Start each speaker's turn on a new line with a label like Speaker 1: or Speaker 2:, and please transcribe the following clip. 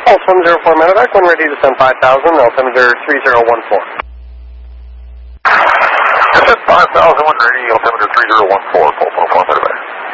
Speaker 1: Pulse 104 Medevac, when ready to send 5,000, altimeter 3014.
Speaker 2: Descent 5,000 when ready, altimeter 3014, Pulse 104 Medevac.